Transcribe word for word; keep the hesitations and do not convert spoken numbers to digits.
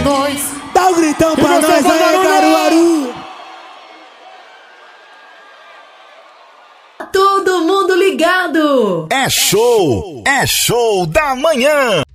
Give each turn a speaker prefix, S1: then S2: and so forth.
S1: Dois.
S2: Dá um gritão pra nós aí, Caruaru.
S1: Todo mundo ligado.
S3: É show, é show da manhã.